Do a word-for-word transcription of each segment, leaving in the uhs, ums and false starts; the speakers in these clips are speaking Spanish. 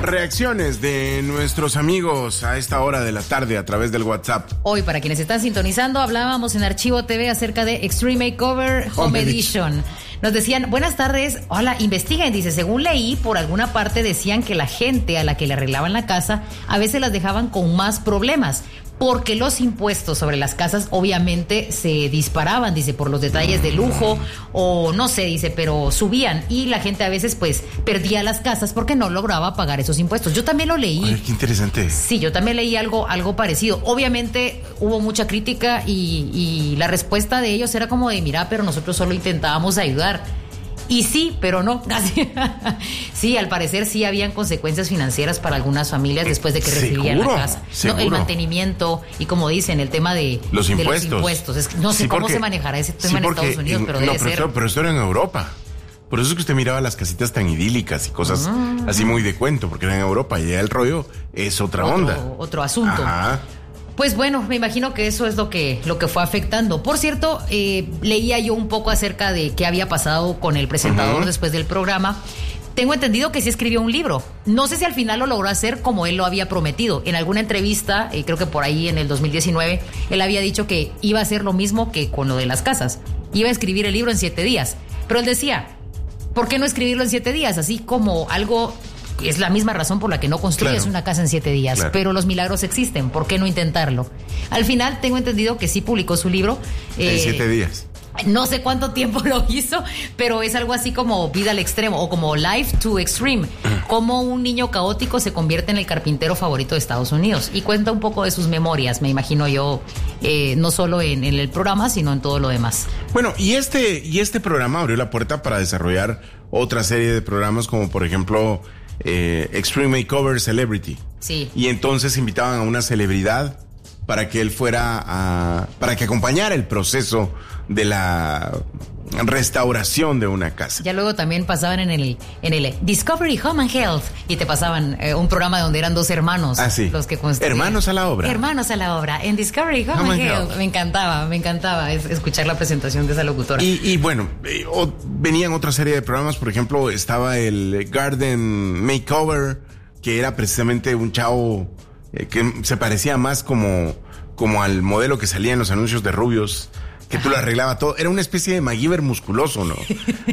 Reacciones de nuestros amigos a esta hora de la tarde a través del WhatsApp. Hoy, para quienes están sintonizando, hablábamos en Archivo T V acerca de Extreme Makeover Home, Home Edition. Edition. Nos decían, buenas tardes, hola, investiguen, dice, según leí, por alguna parte decían que la gente a la que le arreglaban la casa a veces las dejaban con más problemas, porque los impuestos sobre las casas obviamente se disparaban, dice, por los detalles de lujo, o no sé, dice, pero subían, y la gente a veces pues perdía las casas porque no lograba pagar esos impuestos. Yo también lo leí. Ay, qué interesante. Sí, yo también leí algo, algo parecido. Obviamente hubo mucha crítica y, y la respuesta de ellos era como de, mira, pero nosotros solo intentábamos ayudar. Y sí, pero no. Sí, al parecer sí habían consecuencias financieras para algunas familias después de que recibían la casa. No, el mantenimiento y, como dicen, el tema de los de impuestos. Los impuestos. Es que no sé sí, cómo porque, se manejará ese tema sí, en Estados Unidos, pero no, debe pero ser. Esto, pero esto era en Europa. Por eso es que usted miraba las casitas tan idílicas y cosas uh-huh. así muy de cuento, porque era en Europa y allá el rollo es otra otro, onda. Otro asunto. Ajá. Pues bueno, me imagino que eso es lo que, lo que fue afectando. Por cierto, eh, leía yo un poco acerca de qué había pasado con el presentador uh-huh. después del programa. Tengo entendido que sí escribió un libro. No sé si al final lo logró hacer como él lo había prometido. En alguna entrevista, eh, creo que por ahí en el dos mil diecinueve, él había dicho que iba a hacer lo mismo que con lo de las casas. Iba a escribir el libro en siete días. Pero él decía, ¿por qué no escribirlo en siete días? Así como algo... Es la misma razón por la que no construyes claro. una casa en siete días, claro. pero los milagros existen, ¿por qué no intentarlo? Al final tengo entendido que sí publicó su libro. En eh, siete días. No sé cuánto tiempo lo hizo, pero es algo así como Vida al Extremo o como Life to Extreme, cómo un niño caótico se convierte en el carpintero favorito de Estados Unidos, y cuenta un poco de sus memorias, me imagino yo, eh, no solo en, en el programa, sino en todo lo demás. Bueno, y este, y este programa abrió la puerta para desarrollar otra serie de programas como, por ejemplo... Eh, Extreme Makeover Celebrity. Sí. Y entonces invitaban a una celebridad para que él fuera a, para que acompañara el proceso de la restauración de una casa. Ya luego también pasaban en el en el Discovery Home and Health y te pasaban eh, un programa donde eran dos hermanos ah, sí. los que construían. Hermanos a la obra. Hermanos a la obra en Discovery Home, Home and Health. Health. Me encantaba, me encantaba es, escuchar la presentación de esa locutora. Y, y bueno, eh, o, venían otra serie de programas, por ejemplo, estaba el Garden Makeover, que era precisamente un chavo eh, que se parecía más como, como al modelo que salía en los anuncios de rubios, que tú lo arreglaba todo. Era una especie de MacGyver musculoso, ¿no?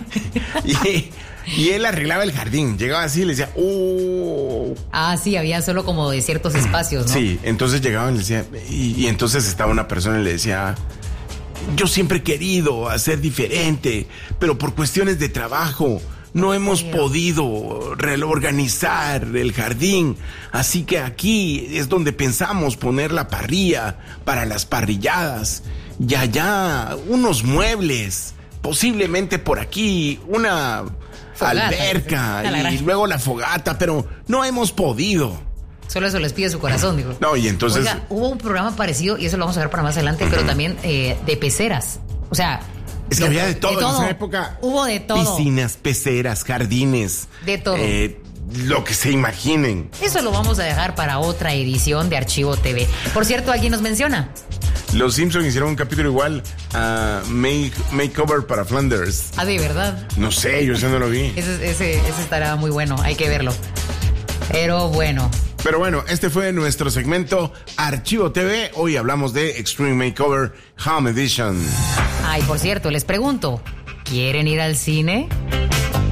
y, y él arreglaba el jardín. Llegaba así y le decía, ¡oh! Ah, sí, había solo como de ciertos espacios, ¿no? Sí, entonces llegaban y le decía, y, y entonces estaba una persona y le decía, yo siempre he querido hacer diferente, pero por cuestiones de trabajo no hemos podido reorganizar el jardín, así que aquí es donde pensamos poner la parrilla para las parrilladas. Y allá unos muebles, posiblemente por aquí una fogata, alberca y luego la fogata, pero no hemos podido. Solo eso les pide su corazón, digo. No, y entonces... Oiga, hubo un programa parecido, y eso lo vamos a ver para más adelante, uh-huh. pero también eh, de peceras. O sea... Es que de, había de todo, de todo en esa época. Hubo de todo. Piscinas, peceras, jardines. De todo. Eh, lo que se imaginen. Eso lo vamos a dejar para otra edición de Archivo T V. Por cierto, ¿alguien nos menciona? Los Simpsons hicieron un capítulo igual a make, Makeover para Flanders. Ah, ¿de verdad? No sé, yo ese no lo vi. Ese, ese, ese estará muy bueno, hay que verlo. Pero bueno. Pero bueno, este fue nuestro segmento Archivo T V. Hoy hablamos de Extreme Makeover Home Edition. Ay, por cierto, les pregunto, ¿quieren ir al cine?